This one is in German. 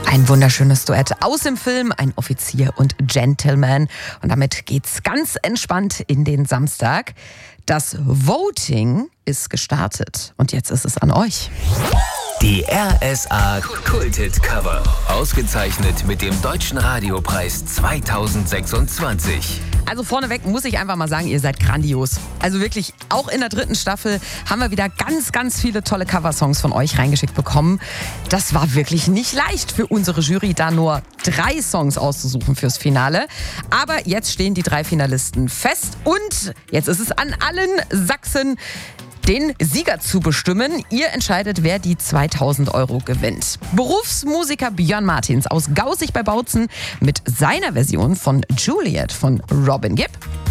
Ein wunderschönes Duett aus dem Film Ein Offizier und Gentleman. Und damit geht's ganz entspannt in den Samstag. Das Voting ist gestartet und jetzt ist es an euch. Die RSA Kulthit Cover. Ausgezeichnet mit dem Deutschen Radiopreis 2026. Also vorneweg muss ich einfach mal sagen, ihr seid grandios. Also wirklich, auch in der 3. Staffel haben wir wieder ganz, ganz viele tolle Coversongs von euch reingeschickt bekommen. Das war wirklich nicht leicht für unsere Jury, da nur 3 Songs auszusuchen fürs Finale. Aber jetzt stehen die 3 Finalisten fest und jetzt ist es an allen Sachsen, den Sieger zu bestimmen. Ihr entscheidet, wer die 2000 € gewinnt. Berufsmusiker Björn Martins aus Gaußig bei Bautzen mit seiner Version von Juliet von Robin Gibb.